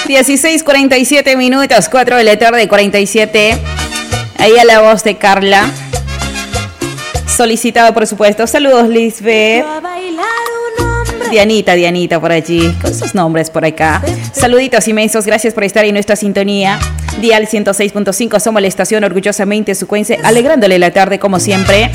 16:47 minutos, 4 de la tarde, 47. Ahí a la voz de Carla. Solicitado, por supuesto. Saludos, Lisbeth. Dianita por allí, con sus nombres por acá. Saluditos inmensos, gracias por estar en nuestra sintonía. Dial 106.5, somos la estación orgullosamente sucuense, alegrándole la tarde como siempre.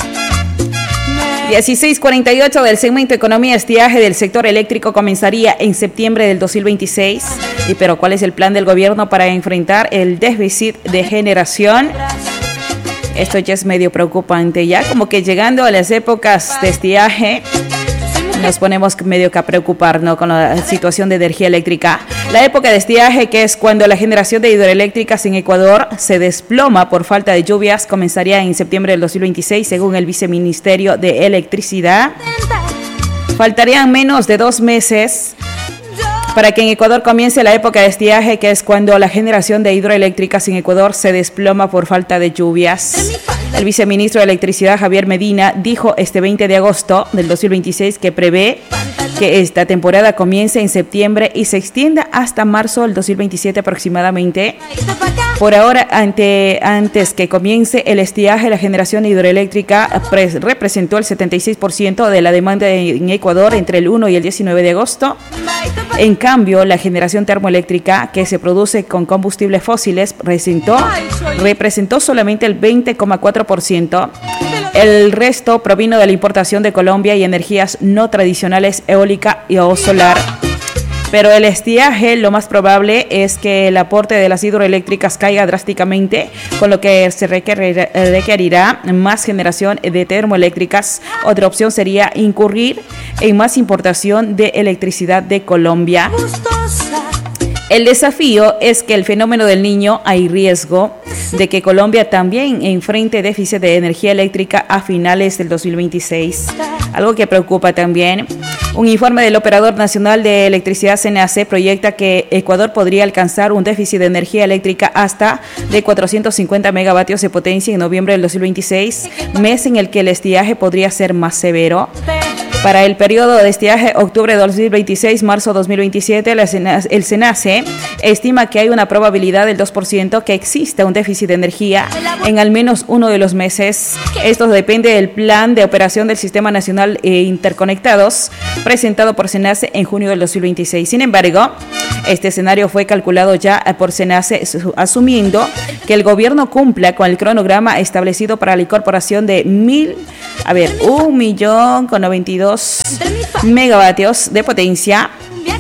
16:48 del segmento Economía Estiaje del sector eléctrico comenzaría en septiembre del 2026. Pero ¿cuál es el plan del gobierno para enfrentar el déficit de generación? Esto ya es medio preocupante, ya como que llegando a las épocas de estiaje nos ponemos medio que a preocuparnos con la situación de energía eléctrica. La época de estiaje, que es cuando la generación de hidroeléctricas en Ecuador se desploma por falta de lluvias, comenzaría en septiembre del 2026, según el Viceministerio de Electricidad. Faltarían menos de 2 meses para que en Ecuador comience la época de estiaje, que es cuando la generación de hidroeléctricas en Ecuador se desploma por falta de lluvias. El viceministro de Electricidad, Javier Medina, dijo este 20 de agosto del 2026 que prevé que esta temporada comience en septiembre y se extienda hasta marzo del 2027 aproximadamente. Por ahora, antes que comience el estiaje, la generación hidroeléctrica representó el 76% de la demanda en Ecuador entre el 1 y el 19 de agosto. En cambio, la generación termoeléctrica, que se produce con combustibles fósiles, representó solamente el 20,4%. El resto provino de la importación de Colombia y energías no tradicionales, eólica o solar. Pero el estiaje, lo más probable es que el aporte de las hidroeléctricas caiga drásticamente, con lo que se requerirá más generación de termoeléctricas. Otra opción sería incurrir en más importación de electricidad de Colombia. El desafío es que el fenómeno del Niño, hay riesgo de que Colombia también enfrente déficit de energía eléctrica a finales del 2026. Algo que preocupa también. Un informe del Operador Nacional de Electricidad CNEAC proyecta que Ecuador podría alcanzar un déficit de energía eléctrica hasta de 450 megavatios de potencia en noviembre del 2026, mes en el que el estiaje podría ser más severo. Para el periodo de estiaje octubre 2026, marzo 2027, el SENACE estima que hay una probabilidad del 2% que exista un déficit de energía en al menos uno de los meses. Esto depende del Plan de Operación del Sistema Nacional Interconectados presentado por SENACE en junio del 2026. Sin embargo, este escenario fue calculado ya por SENACE, asumiendo que el gobierno cumpla con el cronograma establecido para la incorporación de 1.092.000 megavatios de potencia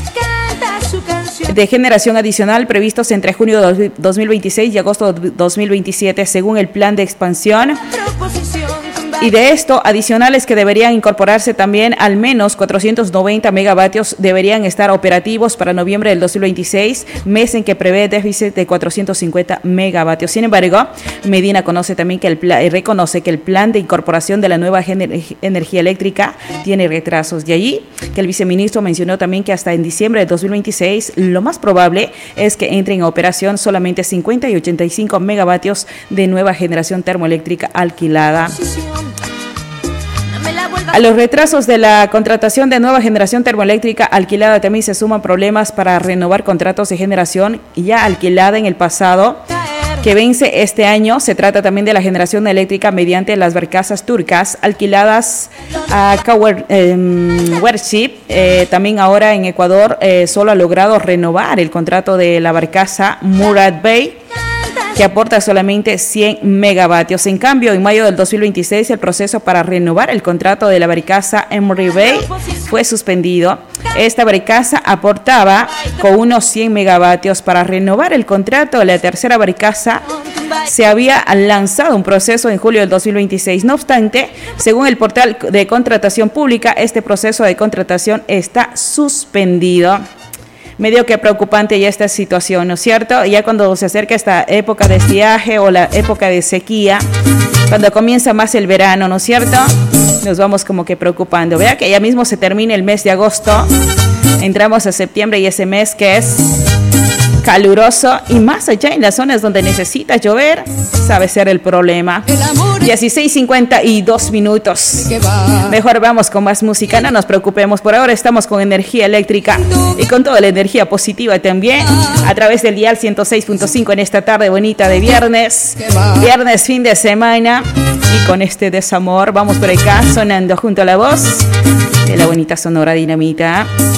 de generación adicional previstos entre junio de 2026 y agosto de 2027, según el plan de expansión. Y de esto, adicionales que deberían incorporarse también, al menos 490 megavatios deberían estar operativos para noviembre del 2026, mes en que prevé déficit de 450 megavatios. Sin embargo, Medina reconoce que el plan de incorporación de la nueva energía eléctrica tiene retrasos. De allí que el viceministro mencionó también que hasta en diciembre de 2026 lo más probable es que entren en operación solamente 50 y 85 megavatios de nueva generación termoeléctrica alquilada. A los retrasos de la contratación de nueva generación termoeléctrica alquilada también se suman problemas para renovar contratos de generación ya alquilada en el pasado, que vence este año. Se trata también de la generación eléctrica mediante las barcazas turcas alquiladas a Worship. También ahora en Ecuador solo ha logrado renovar el contrato de la barcaza Murad Bay, que aporta solamente 100 megavatios. En cambio, en mayo del 2026, el proceso para renovar el contrato de la barcaza Emory Bay fue suspendido. Esta barcaza aportaba con unos 100 megavatios. Para renovar el contrato, la tercera barcaza se había lanzado un proceso en julio del 2026. No obstante, según el portal de contratación pública, este proceso de contratación está suspendido. Medio que preocupante ya esta situación, ¿no es cierto? Ya cuando se acerca esta época de estiaje o la época de sequía, cuando comienza más el verano, ¿no es cierto? Nos vamos como que preocupando. Vea que ya mismo se termina el mes de agosto, entramos a septiembre y ese mes que es caluroso y más allá en las zonas donde necesita llover, sabe ser el problema. 16:52 minutos. Mejor vamos con más música, no nos preocupemos. Por ahora estamos con energía eléctrica y con toda la energía positiva también a través del dial 106.5 en esta tarde bonita de viernes, fin de semana. Y con este desamor vamos por acá sonando junto a la voz de la bonita Sonora Dinamita.